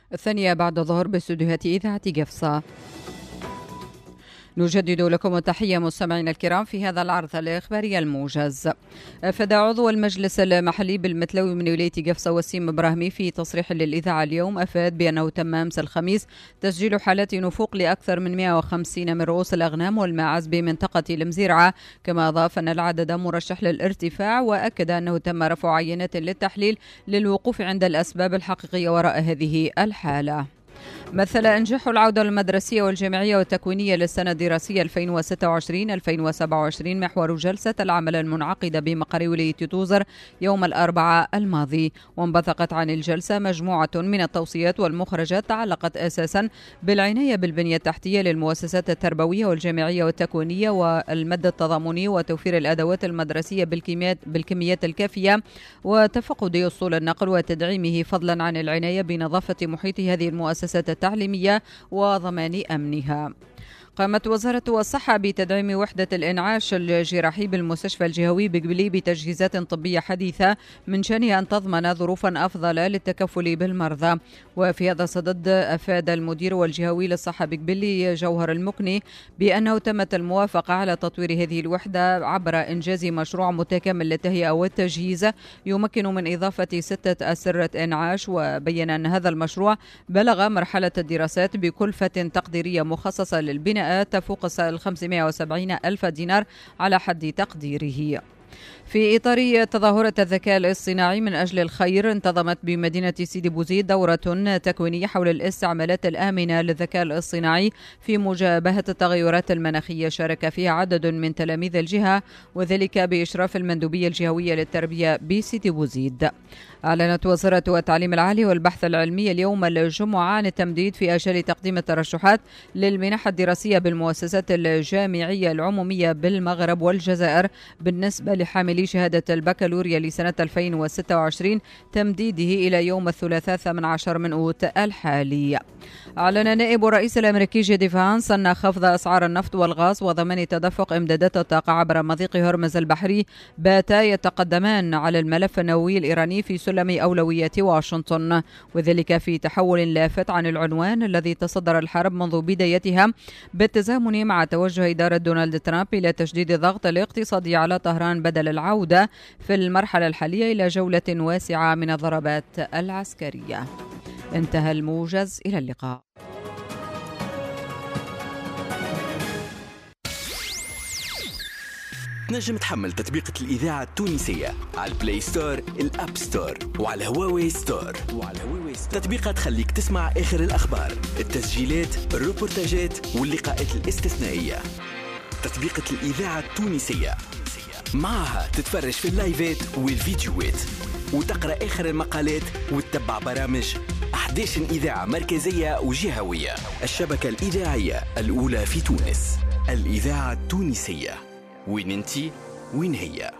الثانية بعد الظهر باستديوهات إذاعة قفصة. نجدد لكم التحية مستمعينا الكرام في هذا العرض الإخباري الموجز. أفاد عضو المجلس المحلي بالمتلوي من ولاية قفصة وسيم إبراهيمي في تصريح للإذاعة اليوم أفاد بأنه تم أمس الخميس تسجيل حالات نفوق لأكثر من 150 من رؤوس الأغنام والماعز بمنطقة المزيرعة، كما أضاف أن العدد مرشح للارتفاع، وأكد أنه تم رفع عينات للتحليل للوقوف عند الأسباب الحقيقية وراء هذه الحالة. مثل إنجاح العودة المدرسية والجامعية والتكوينية للسنة الدراسية 2026-2027 محور جلسة العمل المنعقدة بمقر ولاية توزر يوم الأربعاء الماضي، وانبثقت عن الجلسة مجموعة من التوصيات والمخرجات تعلقت أساسا بالعناية بالبنية التحتية للمؤسسات التربوية والجامعية والتكوينية والمد التضامني وتوفير الأدوات المدرسية بالكميات الكافية وتفقد أسطول النقل وتدعيمه، فضلا عن العناية بنظافة محيط هذه المؤسسات التعليمية وضمان أمنها. قامت وزارة الصحة بتدعيم وحدة الإنعاش الجراحي بالمستشفى الجهوي بقبلي بتجهيزات طبية حديثة من شأنها أن تضمن ظروفا أفضل للتكفل بالمرضى. وفي هذا الصدد أفاد المدير والجهوي للصحة بقبلي جوهر المكني بأنه تمت الموافقة على تطوير هذه الوحدة عبر إنجاز مشروع متكامل للتهيئة والتجهيز يمكن من إضافة 6 أسرة إنعاش، وبين أن هذا المشروع بلغ مرحلة الدراسات بكلفة تقديرية مخصصة للبناء تفوق 570 ألف دينار على حد تقديره. في إطار تظاهرة الذكاء الاصطناعي من أجل الخير، انتظمت بمدينة سيدي بوزيد دورة تكوينية حول الاستعمالات الآمنة للذكاء الاصطناعي في مجابهة التغيرات المناخية، شارك فيها عدد من تلاميذ الجهة، وذلك بإشراف المندوبية الجهوية للتربية بسيدي بوزيد. أعلنت وزارة التعليم العالي والبحث العلمي اليوم الجمعة عن التمديد في أجال تقديم الترشحات للمنح الدراسية بالمؤسسات الجامعية العمومية بالمغرب والجزائر بالنسبة لحاملي شهادة البكالوريا لسنة 2026، تمديده إلى يوم الثلاثاء 18 من أوت الحالي. أعلن نائب الرئيس الأمريكي جي دي فانس أن خفض أسعار النفط والغاز وضمان تدفق إمدادات الطاقة عبر مضيق هرمز البحري باتا يتقدمان على الملف النووي الإيراني في سلم أولويات واشنطن، وذلك في تحول لافت عن العنوان الذي تصدر الحرب منذ بدايتها، بالتزامن مع توجه إدارة دونالد ترامب إلى تشديد الضغط الاقتصادي على طهران بدل العودة في المرحلة الحالية إلى جولة واسعة من الضربات العسكرية. انتهى الموجز، إلى اللقاء. تنجم تحمل تطبيقة الإذاعة التونسية على البلاي ستور، الأب ستور، وعلى هواوي ستور. تطبيقات تخليك تسمع آخر الأخبار، التسجيلات، الروبورتاجات واللقاءات الاستثنائية. تطبيقة الإذاعة التونسية معها تتفرج في اللايفات والفيديوهات وتقرأ آخر المقالات وتتبع برامج 11 إذاعة مركزية وجهوية. الشبكة الإذاعية الأولى في تونس، الإذاعة التونسية. وين انتي وين هي؟